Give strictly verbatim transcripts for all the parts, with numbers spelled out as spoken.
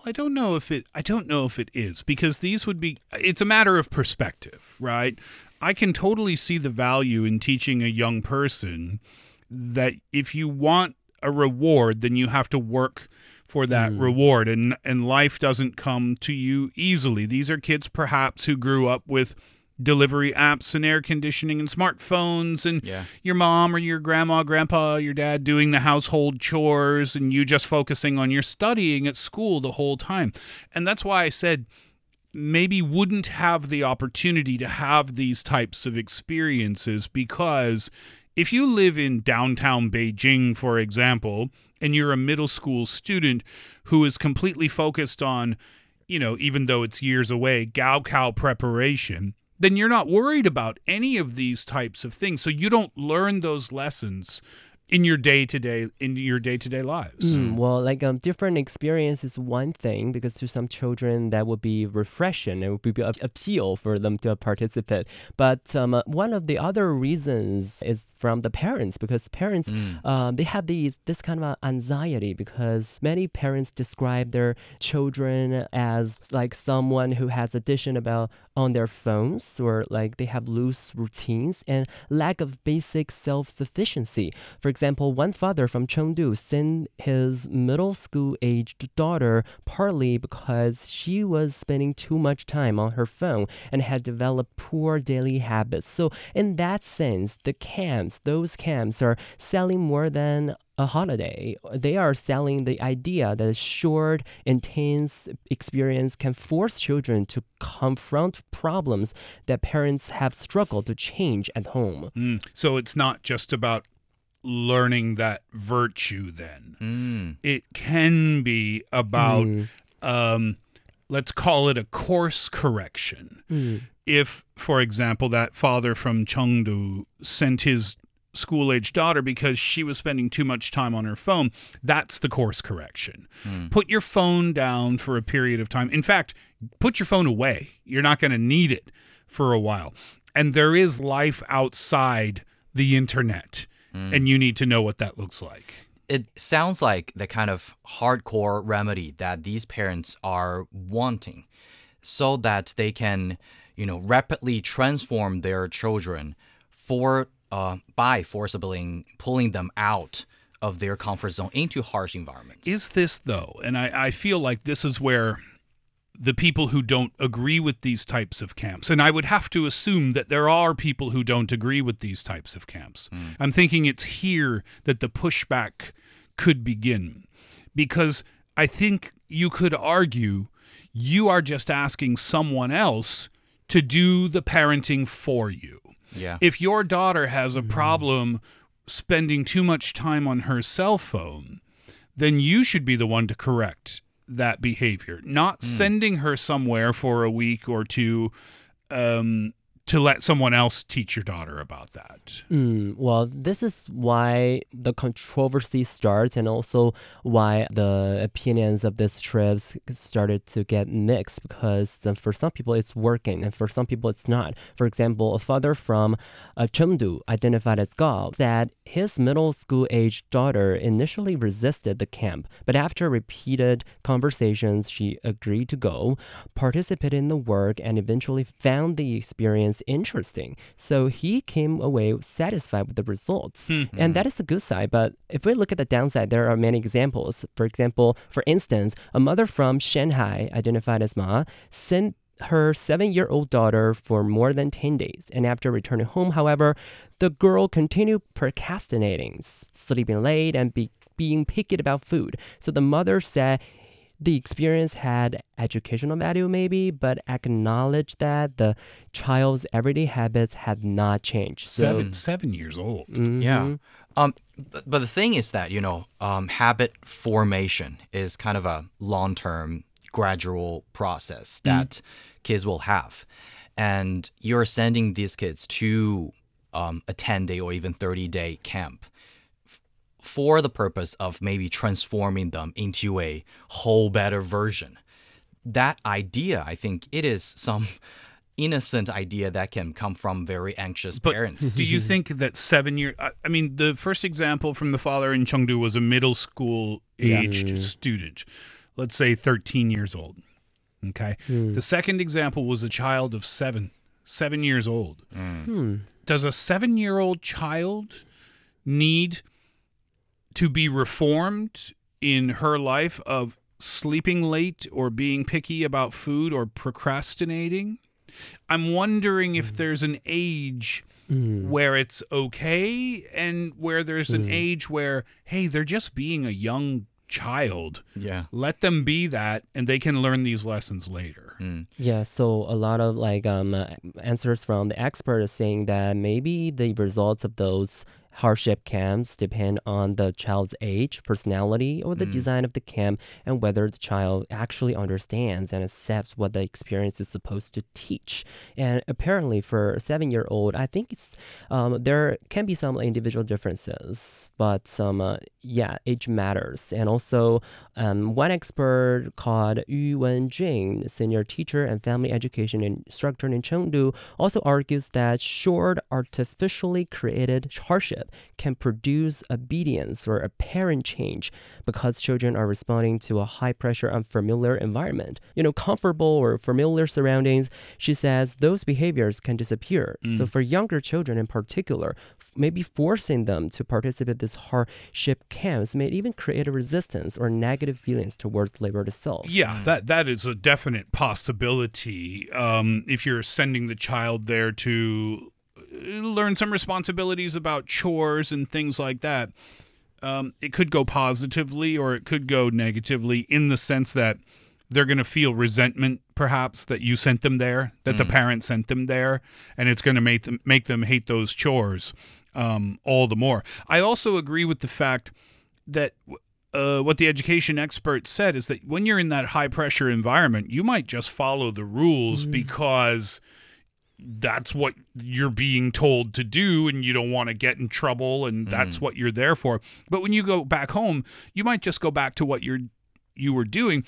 I don't know if it I don't know if it is, because these would be it's a matter of perspective, right? I can totally see the value in teaching a young person that if you want a reward, then you have to work for that mm. reward, and and life doesn't come to you easily. These are kids perhaps who grew up with delivery apps and air conditioning and smartphones, and yeah. your mom or your grandma, grandpa, your dad doing the household chores, and you just focusing on your studying at school the whole time. And that's why I said maybe wouldn't have the opportunity to have these types of experiences, because if you live in downtown Beijing, for example, and you're a middle school student who is completely focused on, you know, even though it's years away, Gaokao preparation, then you're not worried about any of these types of things. So you don't learn those lessons in your day-to-day in your day-to-day lives. Mm, well, like um, different experience is one thing, because to some children that would be refreshing. It would be a appeal for them to participate. But um, uh, one of the other reasons is from the parents, because parents, mm. um, they have these this kind of anxiety, because many parents describe their children as like someone who has addiction about on their phones, or like they have loose routines and lack of basic self-sufficiency. For example, one father from Chengdu sent his middle school-aged daughter partly because she was spending too much time on her phone and had developed poor daily habits. So in that sense, the camps, those camps are selling more than a holiday. They are selling the idea that a short, intense experience can force children to confront problems that parents have struggled to change at home. Mm. So it's not just about learning that virtue then. Mm. It can be about, mm. um, let's call it a course correction. Mm. If, for example, that father from Chengdu sent his school-age daughter because she was spending too much time on her phone, that's the course correction. Mm. Put your phone down for a period of time. In fact, put your phone away. You're not going to need it for a while. And there is life outside the internet, mm. and you need to know what that looks like. It sounds like the kind of hardcore remedy that these parents are wanting, so that they can, you know, rapidly transform their children for Uh, by forcibly pulling them out of their comfort zone into harsh environments. Is this, though, and I, I feel like this is where the people who don't agree with these types of camps, and I would have to assume that there are people who don't agree with these types of camps. Mm. I'm thinking it's here that the pushback could begin, because I think you could argue you are just asking someone else to do the parenting for you. Yeah. If your daughter has a problem spending too much time on her cell phone, then you should be the one to correct that behavior, not mm. sending her somewhere for a week or two um, to let someone else teach your daughter about that. Mm, well, this is why the controversy starts, and also why the opinions of these trips started to get mixed, because for some people it's working and for some people it's not. For example, a father from uh, Chengdu, identified as Gao, said his middle school aged daughter initially resisted the camp, but after repeated conversations, she agreed to go, participated in the work, and eventually found the experience interesting. So he came away satisfied with the results. Mm-hmm. And that is a good side. But if we look at the downside, there are many examples. For example, for instance, a mother from Shanghai, identified as Ma, sent her seven-year-old daughter for more than ten days. And after returning home, however, the girl continued procrastinating, sleeping late, and be- being picky about food. So the mother said the experience had educational value maybe, but acknowledged that the child's everyday habits had not changed. So, seven, seven years old. Mm-hmm. Yeah. Um, but, but the thing is that, you know, um, habit formation is kind of a long-term, gradual process that mm. kids will have. And you're sending these kids to um, a ten-day or even thirty-day camp for the purpose of maybe transforming them into a whole better version. That idea, I think it is some innocent idea that can come from very anxious but parents. Do you think that seven years... I mean, the first example from the father in Chengdu was a middle school-aged yeah. student. let's say thirteen years old. Okay. Hmm. The second example was a child of seven, seven years old. Hmm. Does a seven-year-old child need to be reformed in her life of sleeping late or being picky about food or procrastinating? I'm wondering if there's an age Mm. where it's okay and where there's an Mm. age where, hey, they're just being a young child. Yeah. Let them be that, and they can learn these lessons later. Mm. Yeah, so a lot of like um uh, answers from the expert is saying that maybe the results of those hardship camps depend on the child's age, personality, or the Mm. design of the camp, and whether the child actually understands and accepts what the experience is supposed to teach. And apparently, for a seven-year-old, I think it's um, there can be some individual differences, but some uh, yeah, age matters. And also, um, one expert called Yu Wenjing, senior teacher and family education instructor in Chengdu, also argues that short, artificially created hardship can produce obedience or apparent change because children are responding to a high pressure, unfamiliar environment. You know, comfortable or familiar surroundings, she says those behaviors can disappear. Mm. So for younger children in particular, maybe forcing them to participate in this hardship camps may even create a resistance or negative feelings towards labor itself. Yeah, that that is a definite possibility. Um, if you're sending the child there to learn some responsibilities about chores and things like that, um, it could go positively or it could go negatively in the sense that they're going to feel resentment, perhaps, that you sent them there, that the parent sent them there, and it's going to make them make them hate those chores um, all the more. I also agree with the fact that uh, what the education expert said is that when you're in that high-pressure environment, you might just follow the rules because that's what you're being told to do and you don't want to get in trouble and that's what you're there for. But when you go back home, you might just go back to what you're you were doing,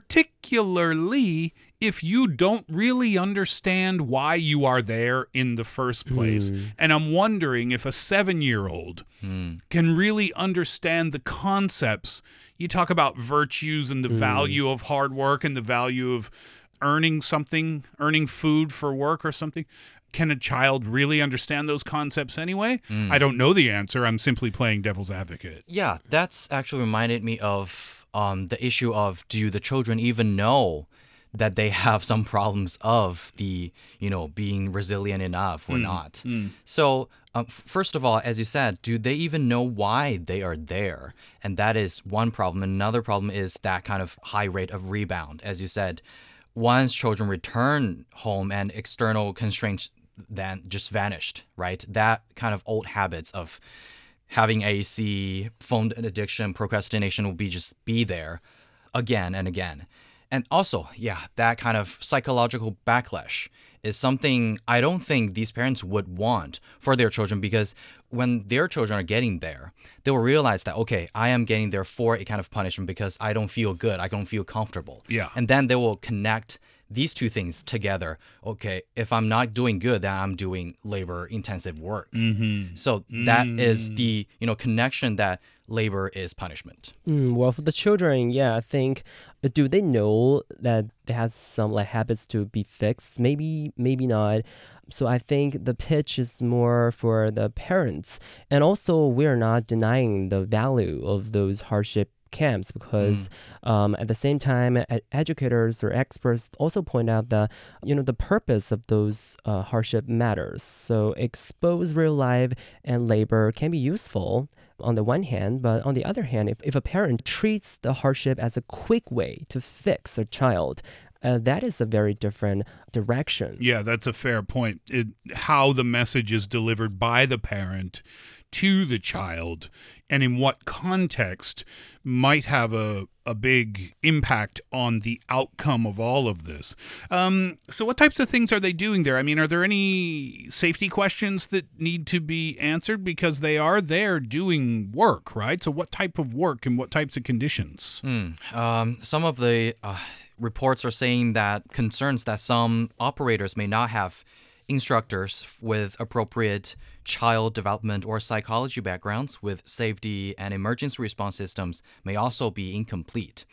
particularly if you don't really understand why you are there in the first place. Mm. And I'm wondering if a seven-year-old Mm. can really understand the concepts. You talk about virtues and the Mm. value of hard work and the value of earning something, earning food for work or something. Can a child really understand those concepts anyway? Mm. I don't know the answer. I'm simply playing devil's advocate. Yeah, that's actually reminded me of um, the issue of, do the children even know that they have some problems of the, you know, being resilient enough or Mm, not? mm. So, um, f- first of all, as you said, do they even know why they are there? And that is one problem. Another problem is that kind of high rate of rebound. As you said, once children return home and external constraints then just vanished, right? That kind of old habits of having A C, phone addiction, procrastination will be just be there again and again. And also, yeah, that kind of psychological backlash is something I don't think these parents would want for their children, because when their children are getting there, they will realize that, okay, I am getting there for a kind of punishment because I don't feel good, I don't feel comfortable. Yeah. And then they will connect these two things together. Okay, if I'm not doing good, then I'm doing labor intensive work. Mm-hmm. So that is the, you know, connection that labor is punishment. Mm, well, for the children, yeah, I think, uh, do they know that they have some like habits to be fixed? Maybe, maybe not. So I think the pitch is more for the parents. And also, we're not denying the value of those hardship camps, because um, at the same time, e- educators or experts also point out that, you know, the purpose of those uh, hardship matters. So expose real life and labor can be useful on the one hand, but on the other hand, if, if a parent treats the hardship as a quick way to fix a child, uh, that is a very different direction. Yeah, that's a fair point. It, how the message is delivered by the parent to the child and in what context might have a, a big impact on the outcome of all of this. Um, so what types of things are they doing there? I mean, are there any safety questions that need to be answered? Because they are there doing work, right? So what type of work and what types of conditions? Mm. Um, some of the uh, reports are saying that concerns that some operators may not have instructors with appropriate child development or psychology backgrounds with safety and emergency response systems may also be incomplete.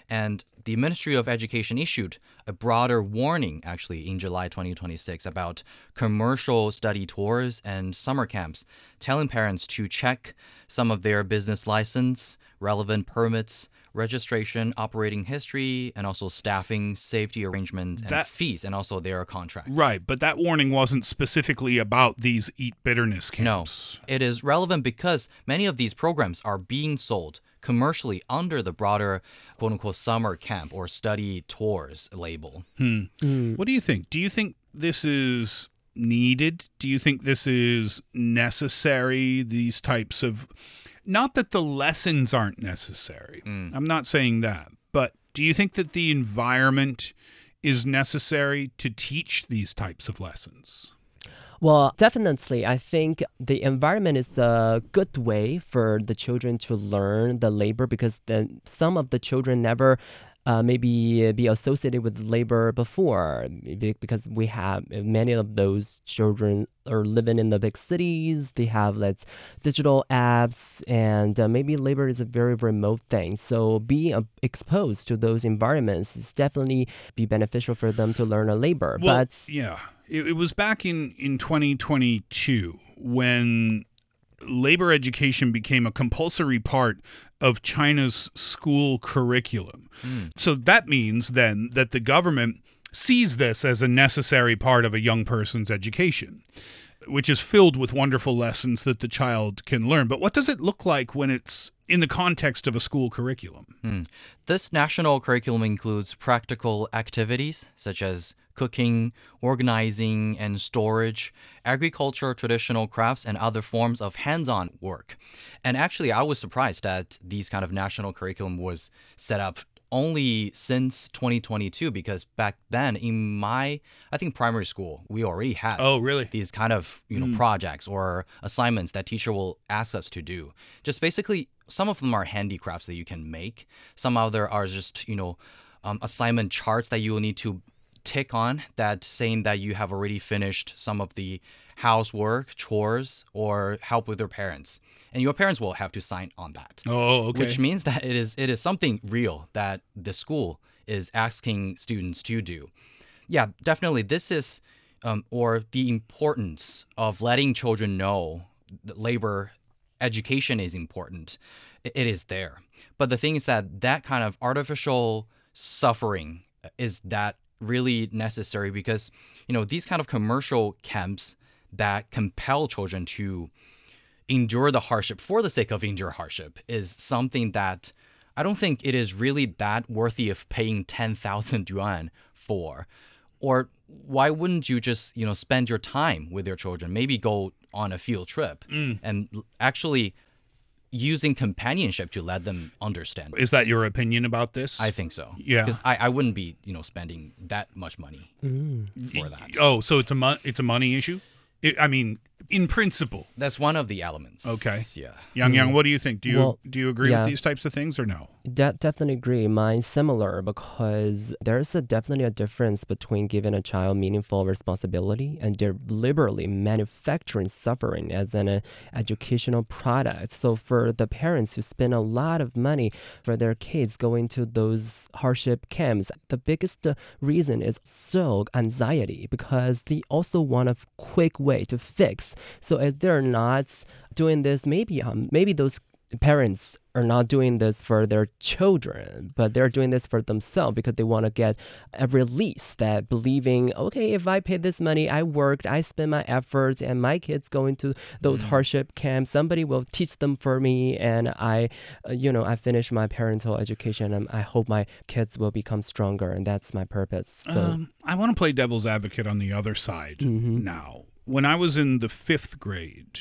And the Ministry of Education issued a broader warning, actually, in July twenty twenty-six about commercial study tours and summer camps, telling parents to check some of their business license, relevant permits, registration, operating history, and also staffing, safety arrangements, and That- fees, and also their contracts. Right, but that warning wasn't specifically about these Eat Bitterness No, camps. it is relevant because many of these programs are being sold commercially under the broader quote unquote summer camp or study tours label. What do you think? Do you think this is needed? Do you think this is necessary, these types of... Not that the lessons aren't necessary. I'm not saying that. But do you think that the environment is necessary to teach these types of lessons? Well, definitely. I think the environment is a good way for the children to learn the labor because then some of the children never uh, maybe be associated with labor before be- because we have many of those children are living in the big cities. They have let's digital apps and uh, maybe labor is a very remote thing. So being uh, exposed to those environments is definitely be beneficial for them to learn a labor. Well, but yeah, it, it was back in, in twenty twenty-two when labor education became a compulsory part of China's school curriculum. So that means then that the government sees this as a necessary part of a young person's education, which is filled with wonderful lessons that the child can learn. But what does it look like when it's in the context of a school curriculum? This national curriculum includes practical activities such as cooking, organizing and storage, agriculture, traditional crafts, and other forms of hands-on work. And actually, I was surprised that these kind of national curriculum was set up only since twenty twenty-two because back then in my, I think, primary school, we already had Oh, really? these kind of you know projects or assignments that teacher will ask us to do. Just basically, some of them are handicrafts that you can make. Some other are just you know um, assignment charts that you will need to tick on that saying that you have already finished some of the housework, chores, or help with your parents. And your parents will have to sign on that. Oh, okay. Which means that it is it is something real that the school is asking students to do. Yeah, definitely. This is, um, or the importance of letting children know that labor education is important. It, it is there. But the thing is that that kind of artificial suffering is that really necessary because, you know, these kind of commercial camps that compel children to endure the hardship for the sake of endure hardship is something that I don't think it is really that worthy of paying ten thousand yuan for. Or why wouldn't you just, you know, spend your time with your children, maybe go on a field trip and l- actually using companionship to let them understand. Is that your opinion about this? I think so. Yeah. Because I, I wouldn't be, you know, spending that much money for that. Oh, so it's a mo- it's a money issue? I I mean, in principle. That's one of the elements. Okay. Yeah. Yang Yang, what do you think? Do you Well, do you agree yeah. with these types of things or no? De- definitely agree. Mine's similar because there's a definitely a difference between giving a child meaningful responsibility and deliberately manufacturing suffering as an uh, educational product. So for the parents who spend a lot of money for their kids going to those hardship camps, the biggest uh, reason is still anxiety because they also want a quick way to fix. So if they're not doing this, maybe um, maybe those parents are not doing this for their children, but they're doing this for themselves because they want to get a release that believing, okay, if I pay this money, I worked, I spend my effort, and my kids going to those hardship camps, somebody will teach them for me, and I, uh, you know, I finish my parental education, and I hope my kids will become stronger, and that's my purpose. So, Um, I want to play devil's advocate on the other side now. When I was in the fifth grade,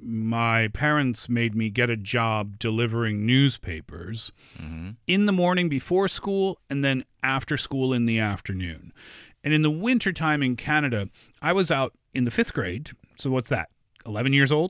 my parents made me get a job delivering newspapers in the morning before school and then after school in the afternoon. And in the wintertime in Canada, I was out in the fifth grade. So what's that? eleven years old?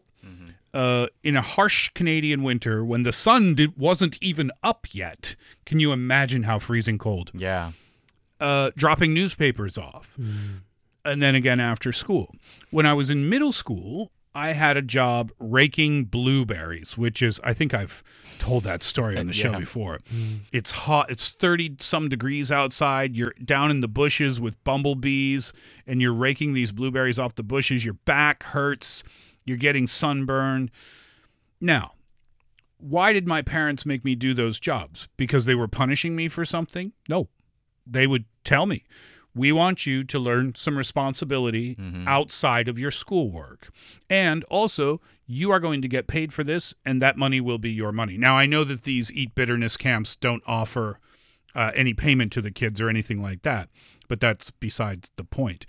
Uh, in a harsh Canadian winter when the sun did, wasn't even up yet. Can you imagine how freezing cold? Yeah. Uh, dropping newspapers off. And then again after school. When I was in middle school, I had a job raking blueberries, which is, I think I've told that story on the show Yeah. before. Mm. It's hot. It's thirty some degrees outside. You're down in the bushes with bumblebees and you're raking these blueberries off the bushes. Your back hurts. You're getting sunburned. Now, why did my parents make me do those jobs? Because they were punishing me for something? No. They would tell me, we want you to learn some responsibility mm-hmm. outside of your schoolwork. And also, you are going to get paid for this, and that money will be your money. Now, I know that these Eat Bitterness camps don't offer uh, any payment to the kids or anything like that, but that's besides the point.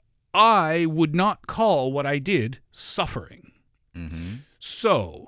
I would not call what I did suffering. Mm-hmm. So,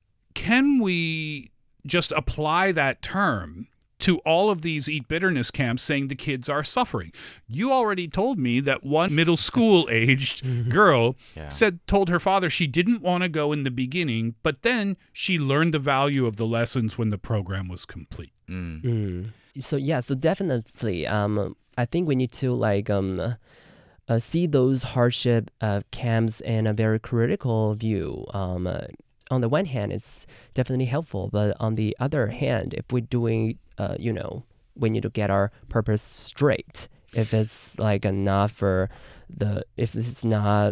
can we just apply that term to all of these Eat Bitterness camps saying the kids are suffering? You already told me that one middle school aged girl yeah. said told her father she didn't want to go in the beginning, but then she learned the value of the lessons when the program was complete. Mm. Mm. So yeah, so definitely, um, I think we need to like um, uh, see those hardship uh, camps in a very critical view. Um, uh, on the one hand, it's definitely helpful, but on the other hand, if we're doing Uh, you know, we need to get our purpose straight. If it's like not for the, if it's not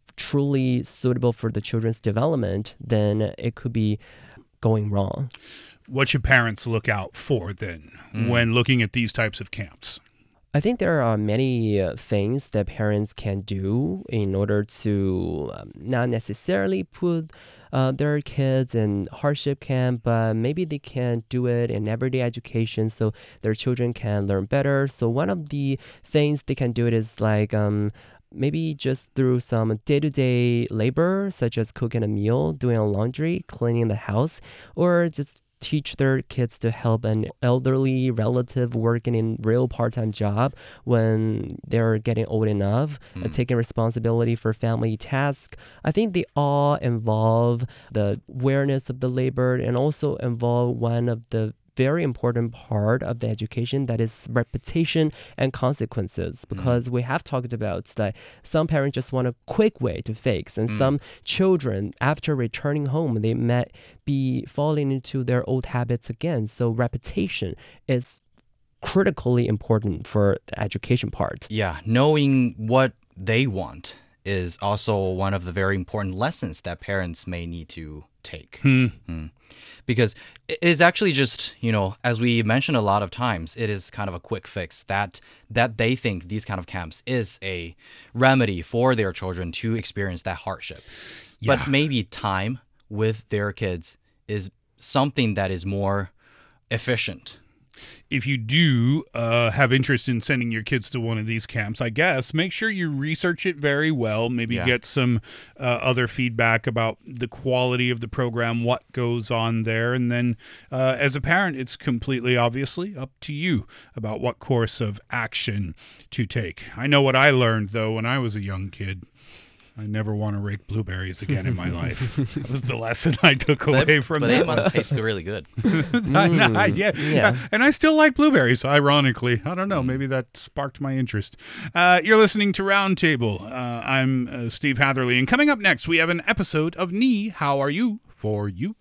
truly suitable for the children's development, then it could be going wrong. What should parents look out for then mm. when looking at these types of camps? I think there are many uh, things that parents can do in order to um, not necessarily put uh, their kids in hardship camp, but maybe they can do it in everyday education so their children can learn better. So one of the things they can do it is like um, maybe just through some day-to-day labor, such as cooking a meal, doing a laundry, cleaning the house, or just teach their kids to help an elderly relative working in real part-time job when they're getting old enough, mm. uh, taking responsibility for family tasks. I think they all involve the awareness of the labor and also involve one of the very important part of the education, that is reputation and consequences, because mm. we have talked about that some parents just want a quick way to fix, and mm. some children after returning home they might be falling into their old habits again. So reputation is critically important for the education part. Yeah, knowing what they want is also one of the very important lessons that parents may need to take. Hmm. Mm. Because it is actually just, you know, as we mentioned a lot of times, it is kind of a quick fix that that they think these kind of camps is a remedy for their children to experience that hardship. Yeah. But maybe time with their kids is something that is more efficient. If you do uh, have interest in sending your kids to one of these camps, I guess, make sure you research it very well. Maybe yeah. get some uh, other feedback about the quality of the program, what goes on there. And then uh, as a parent, it's completely obviously up to you about what course of action to take. I know what I learned, though, when I was a young kid. I never want to rake blueberries again in my life. That was the lesson I took away but, from but that. But they must taste really good. mm, I, yeah, yeah. And I still like blueberries, ironically. I don't know. Maybe that sparked my interest. Uh, you're listening to Roundtable. Uh, I'm uh, Steve Hatherley. And coming up next, we have an episode of Ni How Are You for You.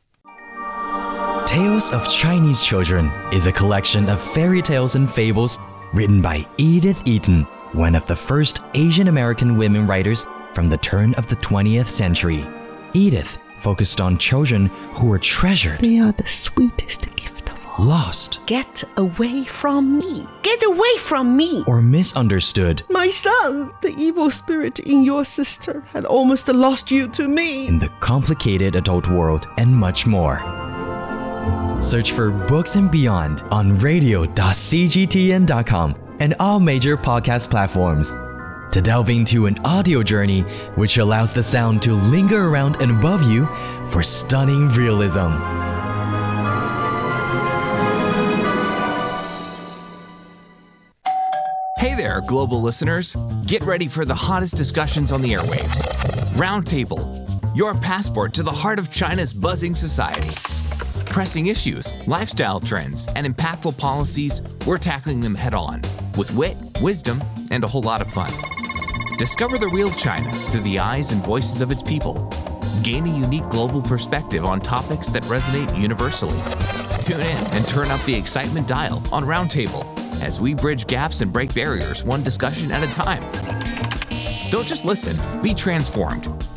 Tales of Chinese Children is a collection of fairy tales and fables written by Edith Eaton, one of the first Asian American women writers from the turn of the twentieth century. Edith focused on children who were treasured. They are the sweetest gift of all. Lost. Get away from me! Get away from me! Or misunderstood. My son, the evil spirit in your sister had almost lost you to me. In the complicated adult world and much more. Search for Books and Beyond on radio dot c g t n dot com and all major podcast platforms to delve into an audio journey which allows the sound to linger around and above you for stunning realism. Hey there, global listeners. Get ready for the hottest discussions on the airwaves. Roundtable, your passport to the heart of China's buzzing society. Pressing issues, lifestyle trends, and impactful policies, we're tackling them head on with wit, wisdom, and a whole lot of fun. Discover the real China through the eyes and voices of its people. Gain a unique global perspective on topics that resonate universally. Tune in and turn up the excitement dial on Roundtable as we bridge gaps and break barriers one discussion at a time. Don't just listen, be transformed.